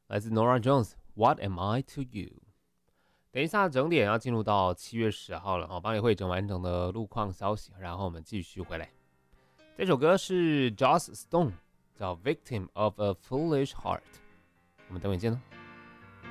来自 Nora Jones，What Am I to You？ 等一下整点要进入到7月10号了，帮你汇整完整的路况消息，然后我们继续回来。这首歌是 Joss Stone， 叫 Victim of a Foolish Heart， 我们等会见喽。